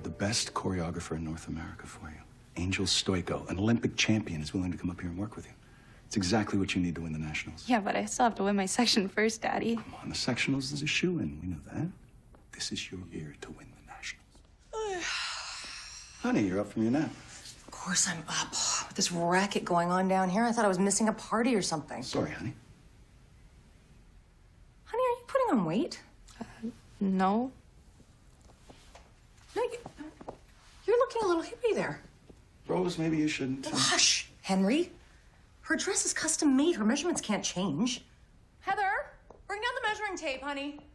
the best choreographer in North America for you. Angel Stoico, an Olympic champion, is willing to come up here and work with you. It's exactly what you need to win the Nationals. Yeah, but I still have to win my section first, Daddy. Come on, the sectionals is a shoo-in. We know that. This is your year to win the Nationals. Honey, you're up from your nap. Of course I'm up. With this racket going on down here, I thought I was missing a party or something. Sorry, honey. Honey, are you putting on weight? No. No, you're looking a little hippie there. Rose, maybe you shouldn't. Oh, hush, Henry. Her dress is custom made. Her measurements can't change. Heather, bring down the measuring tape, honey.